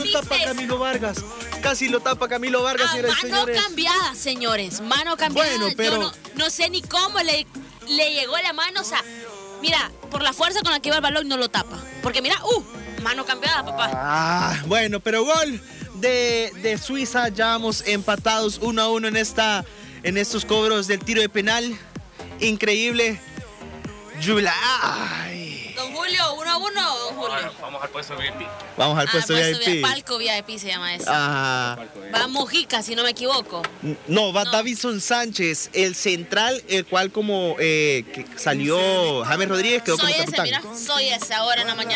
tapa Camilo Vargas. Casi lo tapa Camilo Vargas, señoras y señores. Mano cambiada, señores. Mano cambiada. Bueno, pero... Yo no sé ni cómo le llegó la mano. O sea, mira, por la fuerza con la que iba el balón no lo tapa. Porque mira, mano cambiada, papá. Bueno, pero gol de Suiza. Ya vamos empatados 1-1 en estos cobros del tiro de penal. Increíble. Don Julio, 1-1, don Julio. Vamos al puesto VIP. Vamos al puesto VIP. Palco VIP se llama eso. Ajá. Va Mojica, si no me equivoco. No, va Davison Sánchez, el central, el cual como que salió James Rodríguez, quedó como capitán. Soy ese ahora en la mañana.